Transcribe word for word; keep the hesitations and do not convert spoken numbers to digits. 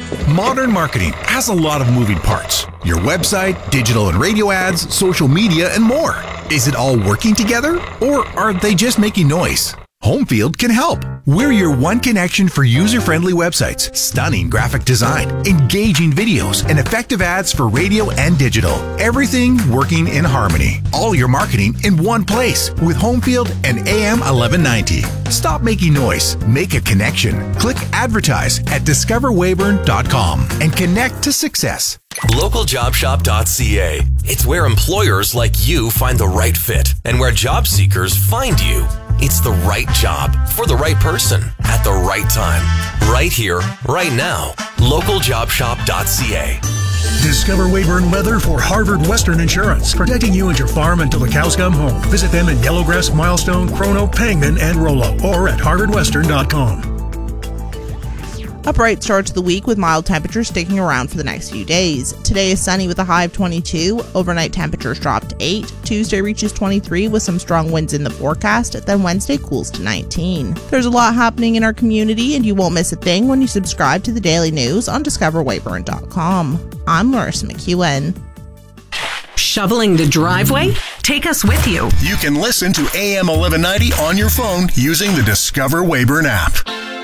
Modern marketing has a lot of moving parts. Your website, digital and radio ads, social media, and more. Is it all working together, or are they just making noise? Homefield can help. We're your one connection for user-friendly websites, stunning graphic design, engaging videos, and effective ads for radio and digital. Everything working in harmony. All your marketing in one place with Homefield and A M eleven ninety. Stop making noise. Make a connection. Click advertise at discover weyburn dot com and connect to success. local job shop dot c a. It's where employers like you find the right fit and where job seekers find you. It's the right job for the right person at the right time. Right here, right now. local job shop dot c a. Discover Weyburn Weather for Harvard Western Insurance, protecting you and your farm until the cows come home. Visit them in Yellowgrass, Milestone, Chrono, Pangman, and Rollo, or at harvard western dot com. A bright start to the week with mild temperatures sticking around for the next few days. Today is sunny with a high of twenty-two. Overnight temperatures drop to eight. Tuesday reaches twenty-three with some strong winds in the forecast. Then Wednesday cools to nineteen. There's a lot happening in our community, and you won't miss a thing when you subscribe to the daily news on discover weyburn dot com. I'm Larissa McEwen. Shoveling the driveway? Take us with you. You can listen to A M eleven ninety on your phone using the Discover Weyburn app.